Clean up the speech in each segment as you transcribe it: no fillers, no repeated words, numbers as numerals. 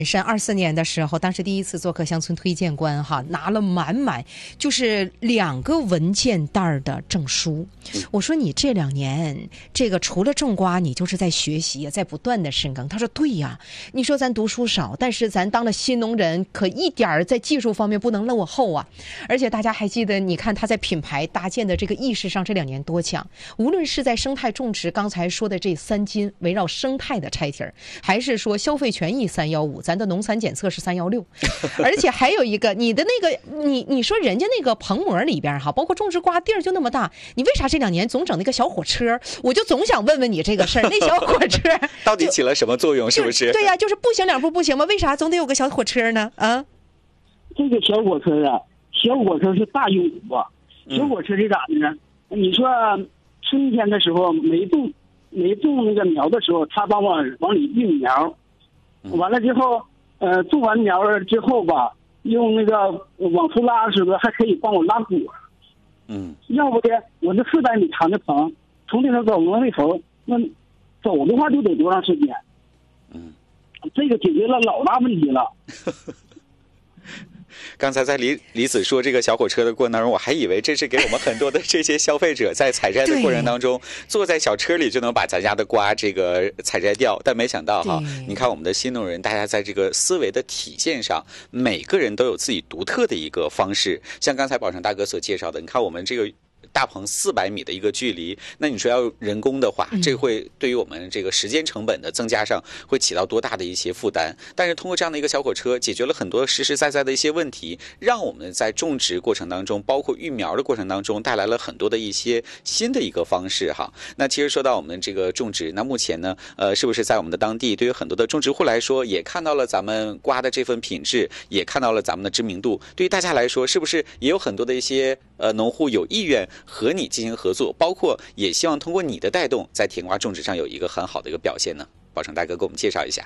审24年的时候，当时第一次做客乡村推荐官哈，拿了满满就是2个文件袋的证书。我说你这2年这个除了种瓜，你就是在学习，也在不断的深耕。他说对呀，你说咱读书少，但是咱当了新农人，可一点在技术方面不能落后啊。而且大家还记得，你看他在品牌搭建的这个意识上这2年多强，无论是在生态种植，刚才说的这3金围绕生态的拆题儿，还是说消费权益315，咱的农残检测是316，而且还有一个你的那个你说人家那个棚膜里边哈，包括种植瓜地儿就那么大，你为啥这2年总整那个小火车？我就总想问问你这个事儿，那小火车到底起了什么作用？是不是？ 对呀，就是不行2步不行吗？为啥总得有个小火车呢？啊， 这个小火车啊，小火车是大用途啊。小火车是咋的呢？你说春天的时候没种那个苗的时候，他帮我往里运苗，完了之后，种完苗了之后吧，用那个往出拉的时候还可以帮我拉果。要不的我这400米长的棚，从这头走到那头，那走的话就得多长时间？这个解决了老大问题了。 刚才在李子说这个小火车的过程当中，我还以为这是给我们很多的这些消费者在采摘的过程当中，坐在小车里就能把咱家的瓜这个采摘掉，但没想到哈，你看我们的新农人，大家在这个思维的体现上，每个人都有自己独特的一个方式。像刚才宝成大哥所介绍的，你看我们这个大棚400米的一个距离，那你说要人工的话，这会对于我们这个时间成本的增加上会起到多大的一些负担？但是通过这样的一个小火车，解决了很多实实在在的一些问题，让我们在种植过程当中，包括育苗的过程当中，带来了很多的一些新的一个方式哈。那其实说到我们这个种植，那目前呢，是不是在我们的当地，对于很多的种植户来说，也看到了咱们瓜的这份品质，也看到了咱们的知名度？对于大家来说，是不是也有很多的一些农户有意愿和你进行合作，包括也希望通过你的带动，在甜瓜种植上有一个很好的一个表现呢？宝成大哥给我们介绍一下。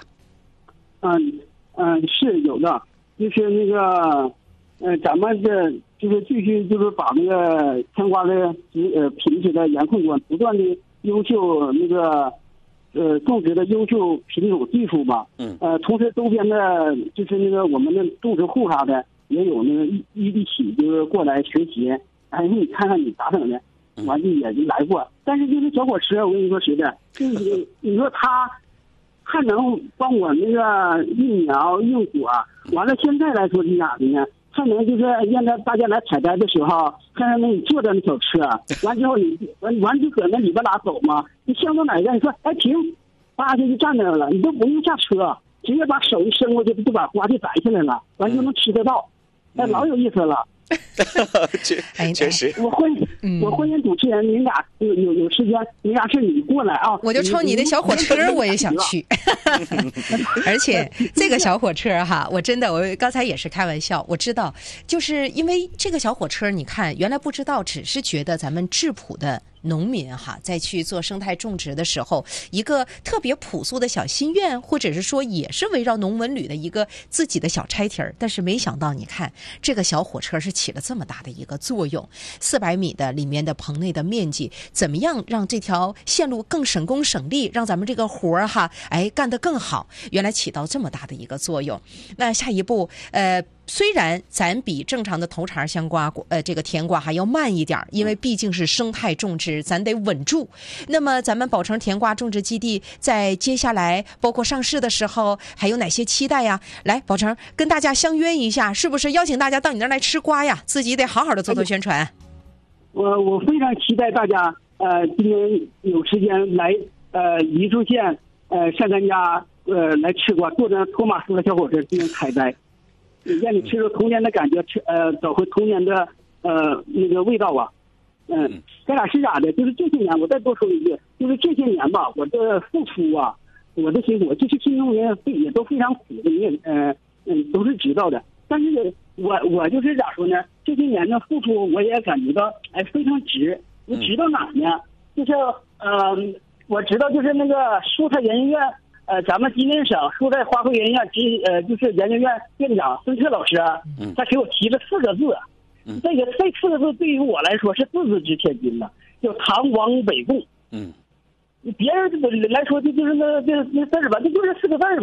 是有的，就是那个咱们这就是继续就是把那个甜瓜的品质的严控过，不断的优秀那个种植的优秀品种技术吧。同时周边的就是那个我们的种植户啥的也有那个一起就是过来学习。你看看你咋整的，完了也来过，但是就是小火车，我跟你说实在，就是你说他还能帮我那个育苗育果，完了现在来说是咋的呢？还能就是让大家来采摘的时候，还能你坐在那小车，完之后你完就搁那里边拉走嘛，你上到哪个你说停，叭就站那儿了，你都不用下车，直接把手一伸过去就把瓜就摘下来了，完就能吃得到，老有意思了。 确实， 我欢迎主持人，您俩有时间，您俩是你过来啊， 我就冲你的小火车我也想去。而且这个小火车哈，我刚才也是开玩笑，我知道，就是因为这个小火车，你看原来不知道，只是觉得咱们质朴的农民哈，在去做生态种植的时候，一个特别朴素的小心愿，或者是说也是围绕农文旅的一个自己的小拆题儿。但是没想到，你看这个小火车是起了这么大的一个作用，400米的里面的棚内的面积，怎么样让这条线路更省工省力，让咱们这个活儿哈，干得更好？原来起到这么大的一个作用。那下一步，虽然咱比正常的头茬香瓜这个甜瓜还要慢一点，因为毕竟是生态种植，咱得稳住。那么咱们宝成甜瓜种植基地在接下来包括上市的时候还有哪些期待呀？来，宝成跟大家相约一下，是不是邀请大家到你那儿来吃瓜呀？自己得好好的做宣传。 我非常期待大家今年有时间来宜春县上咱家来吃瓜，坐着托马斯的小火车进行采摘。让你吃着童年的感觉，找回童年的那个味道啊。咱俩是咋的？就是这些年，我再多说一句，就是这些年吧，我的付出啊，我的辛苦，就是新农民也都非常苦的，你也都是知道的。但是我就是咋说呢？这些年的付出，我也感觉到非常值。我知道哪呢？就是我知道就是那个蔬菜研究院。咱们吉林省蔬菜花卉研究院就是研究院院长孙策老师，他给我提了4个字，这4个字对于我来说是字字值千金的，叫唐王北贡。别人来说就是那字儿吧，这就是4个字嘛，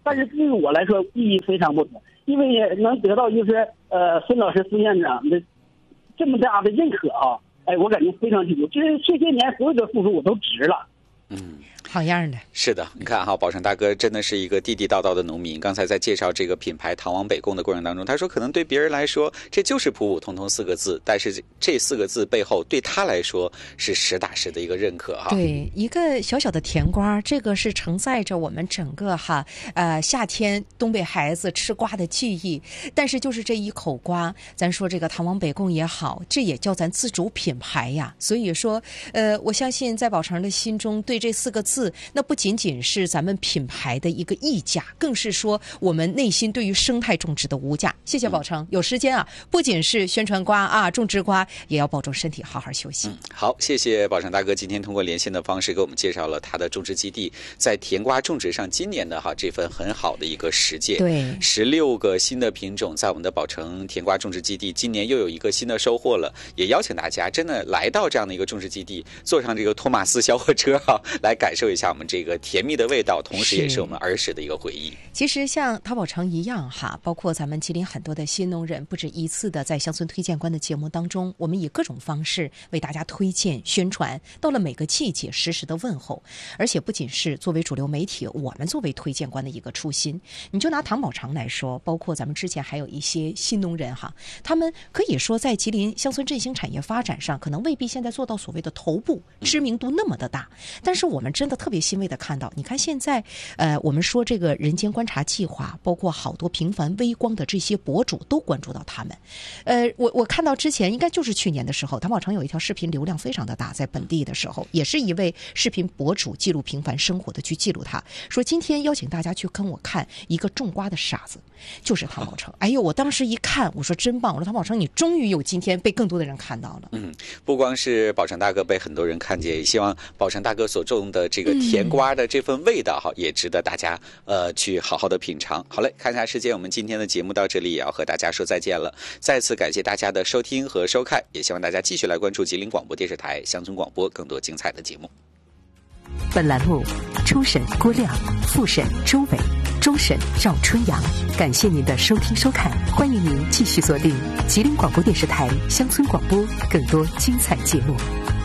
但是对于我来说意义非常不同，因为能得到就是孙老师孙院长的这么大的认可啊，哎，我感觉非常幸福，就是这些年所有的付出我都值了。 好样的。 是的，你看哈，宝成大哥真的是一个地地道道的农民。刚才在介绍这个品牌糖王北贡的过程当中，他说可能对别人来说这就是普普通通4个字，但是这4个字背后对他来说是实打实的一个认可哈。 对，一个小小的甜瓜，这个是承载着我们整个夏天东北孩子吃瓜的记忆。但是就是这一口瓜，咱说这个糖王北贡也好，这也叫咱自主品牌呀。所以说我相信在宝成的心中，对这4个字，那不仅仅是咱们品牌的一个溢价，更是说我们内心对于生态种植的无价。谢谢宝成，有时间不仅是宣传瓜种植瓜，也要保重身体，好好休息。 好，谢谢宝成大哥今天通过连线的方式给我们介绍了他的种植基地在甜瓜种植上今年的这份很好的一个实践。 对 ，16个新的品种在我们的宝成甜瓜种植基地，今年又有一个新的收获了。也邀请大家真的来到这样的一个种植基地，坐上这个托马斯小火车来感受一下我们这个甜蜜的味道，同时也是我们儿时的一个回忆。 其实像淘宝城一样包括咱们吉林很多的新农人，不止一次的在乡村推荐官的节目当中，我们以各种方式为大家推荐宣传，到了每个季节实时的问候。而且不仅是作为主流媒体，我们作为推荐官的一个初心。你就拿糖宝城来说，包括咱们之前还有一些新农人他们可以说在吉林乡村振兴产业发展上，可能未必现在做到所谓的头部，知名度那么的大，但是我们真的特别欣慰的看到，你看现在我们说这个人间观察计划，包括好多平凡微光的这些博主都关注到他们。我看到之前应该就是去年的时候，糖宝城有一条视频流量非常的大，在本地的时候也是一位视频博主记录平凡生活的去记录他，说今天邀请大家去跟我看一个种瓜的傻子，就是糖宝城。哎呦，我当时一看我说真棒，我说糖宝城你终于有今天被更多的人看到了。 不光是宝成大哥被很多人看见，也希望宝成大哥所种的这个甜瓜的这份味道也值得大家去好好的品尝。好嘞，看一下时间，我们今天的节目到这里也要和大家说再见了。再次感谢大家的收听和收看，也希望大家继续来关注吉林广播电视台乡村广播更多精彩的节目。 本栏目初审郭亮，复审周伟，终审赵春阳。感谢您的收听收看，欢迎您继续锁定吉林广播电视台乡村广播更多精彩节目。